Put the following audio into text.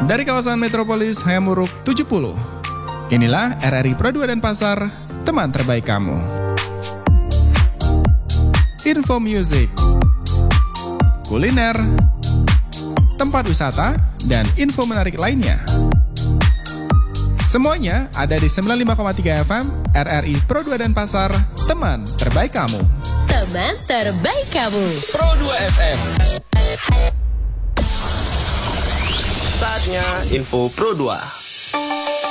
Dari kawasan Metropolis Hayamuruk 70. Inilah RRI Pro 2 Denpasar, teman terbaik kamu. Info music, kuliner, tempat wisata, dan info menarik lainnya. Semuanya ada di 95,3 FM RRI Pro 2 Denpasar, teman terbaik kamu. Teman terbaik kamu. Pro 2 FM. Saatnya info Pro 2.